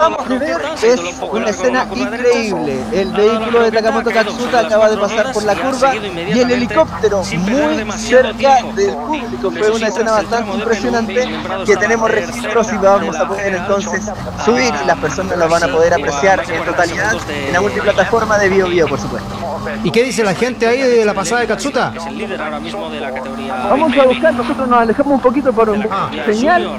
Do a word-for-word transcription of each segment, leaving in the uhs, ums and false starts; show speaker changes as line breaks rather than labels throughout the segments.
acabamos de ver es una escena increíble. El vehículo de Takamoto Katsuta acaba de pasar por la curva y el helicóptero muy cerca del público. Fue una escena bastante impresionante que tenemos registros y vamos a poder entonces subir y las personas lo van a poder apreciar en totalidad en la multiplataforma de Bio Bio, por supuesto.
¿Y qué dice la gente ahí de la pasada de Katsuta?
Vamos a buscar, nosotros nos alejamos un poquito por un ah, señal.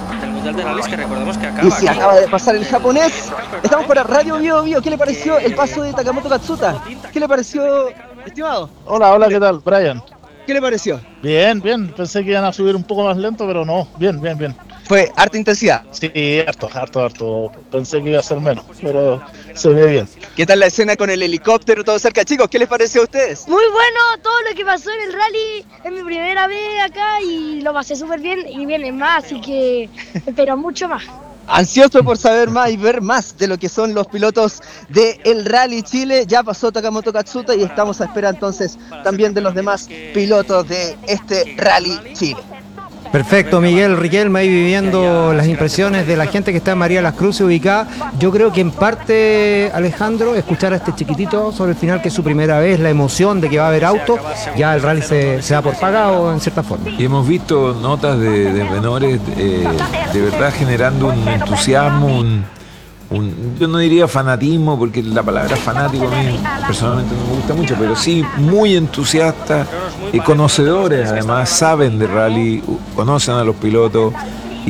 Y si acaba de pasar el japonés, estamos para Radio Bio Bio. ¿Qué le pareció el paso de Takamoto Katsuta? ¿Qué le pareció, estimado?
Hola, hola, ¿qué tal, Brian?
¿Qué le pareció?
Bien, bien, pensé que iban a subir un poco más lento, pero no, bien, bien, bien.
Fue harta intensidad.
Sí, harto, harto, harto. Pensé que iba a ser menos, pero se ve bien.
¿Qué tal la escena con el helicóptero todo cerca? Chicos, ¿qué les pareció a ustedes?
Muy bueno todo lo que pasó en el rally. Es mi primera vez acá y lo pasé súper bien y vienen más, así que espero mucho más.
Ansioso por saber más y ver más de lo que son los pilotos del Rally Chile. Ya pasó Takamoto Katsuta y estamos a espera entonces también de los demás pilotos de este Rally Chile.
Perfecto, Miguel Riquelme ahí viviendo las impresiones de la gente que está en María Las Cruces ubicada. Yo creo que en parte, Alejandro, escuchar a este chiquitito sobre el final, que es su primera vez, la emoción de que va a haber auto, ya el rally se, se da por pagado en cierta forma.
Y hemos visto notas de, de menores eh, de verdad generando un entusiasmo, un, un, yo no diría fanatismo, porque la palabra fanático a mí personalmente no me gusta mucho, pero sí muy entusiastas, eh, conocedores además, saben de rally, conocen a los pilotos y,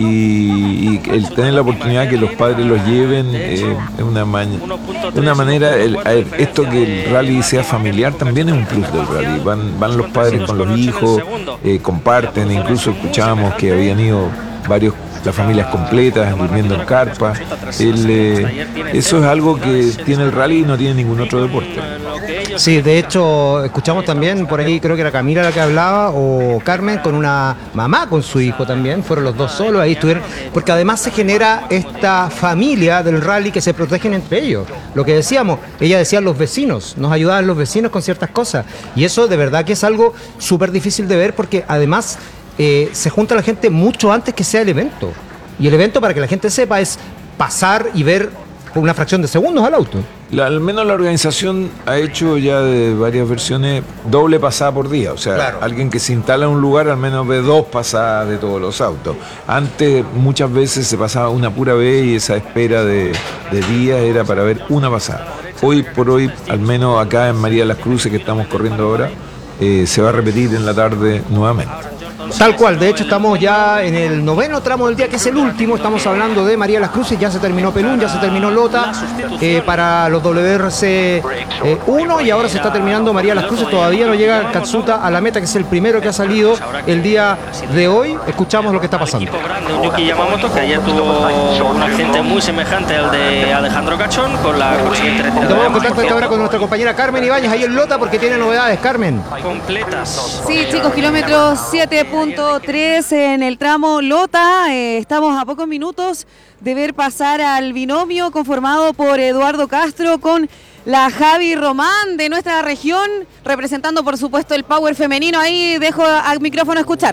y el tener la oportunidad que los padres los lleven eh, es una, una manera, el, el, esto que el rally sea familiar también es un plus del rally, van, van los padres con los hijos, eh, comparten, incluso escuchábamos que habían ido varios, las familias completas, durmiendo en carpa. El, eh, eso es algo que tiene el rally y no tiene ningún otro deporte.
Sí, de hecho, escuchamos también por ahí, creo que era Camila la que hablaba, o Carmen, con una mamá con su hijo también, fueron los dos solos, ahí estuvieron, porque además se genera esta familia del rally que se protegen entre ellos. Lo que decíamos, ella decía los vecinos, nos ayudaban los vecinos con ciertas cosas, y eso de verdad que es algo súper difícil de ver, porque además eh, se junta la gente mucho antes que sea el evento. Y el evento, para que la gente sepa, es pasar y ver por una fracción de segundos al auto.
La, al menos la organización ha hecho ya de varias versiones doble pasada por día. O sea, claro, alguien que se instala en un lugar al menos ve dos pasadas de todos los autos. Antes muchas veces se pasaba una pura vez y esa espera de, de días era para ver una pasada. Hoy por hoy, al menos acá en María Las Cruces, que estamos corriendo ahora, eh, se va a repetir en la tarde nuevamente.
Tal cual, de hecho estamos ya en el noveno tramo del día, que es el último. Estamos hablando de María Las Cruces, ya se terminó Pelún, ya se terminó Lota eh, para los W R C uno y ahora se está terminando María Las Cruces. Todavía no llega Katsuta a la meta, que es el primero que ha salido el día de hoy. Escuchamos lo que está pasando.
Un Yuki Yamamoto que ayer tuvo un accidente muy semejante al de Alejandro Cachón con la consiguiente retirada.
Tomamos contacto esta hora con nuestra compañera Carmen Ibáñez ahí en Lota, porque tiene novedades. Carmen.
Completas.
Sí, chicos, kilómetros siete punto tres en el tramo Lota. Eh, estamos a pocos minutos de ver pasar al binomio conformado por Eduardo Castro con la Javi Román de nuestra región, representando por supuesto el power femenino. Ahí dejo al micrófono a escuchar.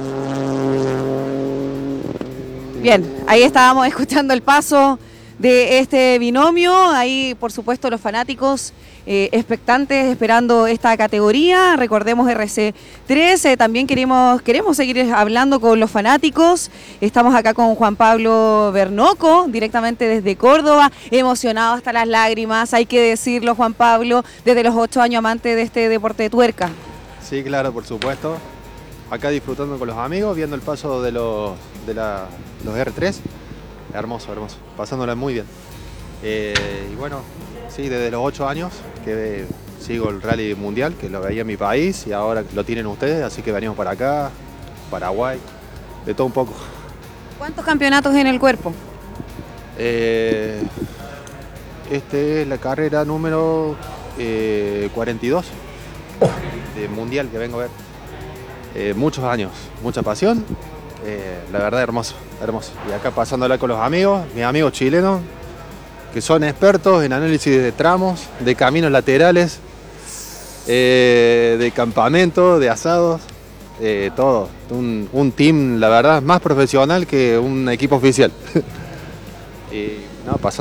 Bien, ahí estábamos escuchando el paso de este binomio. Ahí por supuesto los fanáticos Eh, expectantes esperando esta categoría. Recordemos R C tres, eh, también queremos, queremos seguir hablando con los fanáticos. Estamos acá con Juan Pablo Bernoco, directamente desde Córdoba, emocionado hasta las lágrimas, hay que decirlo, Juan Pablo, desde los ocho años amante de este deporte de tuerca.
Sí, claro, por supuesto. Acá disfrutando con los amigos, viendo el paso de los, de la, los R tres. Hermoso, hermoso, pasándola muy bien. Eh, y bueno, sí, desde los ocho años que sigo el rally mundial, que lo veía en mi país y ahora lo tienen ustedes, así que venimos para acá, Paraguay, de todo un poco.
¿Cuántos campeonatos en el cuerpo?
Eh, este es la carrera número eh, cuarenta y dos de mundial que vengo a ver. Eh, muchos años, mucha pasión, eh, la verdad hermoso, hermoso. Y acá pasándola con los amigos, mis amigos chilenos, que son expertos en análisis de tramos, de caminos laterales, eh, de campamento, de asados, eh, todo. Un, un team, la verdad, más profesional que un equipo oficial. Y, no, pasando